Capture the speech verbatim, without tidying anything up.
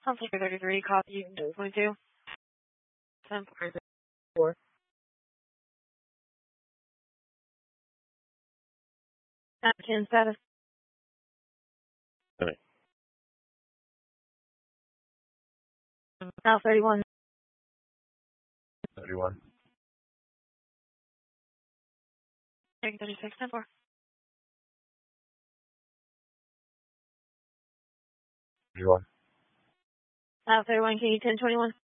Conflict thirty-three, copy twenty-two. ten four. ten status. Okay. Now thirty-one. thirty-one. thirty-six, ten four. thirty-one. Now thirty-one, can you ten twenty-one?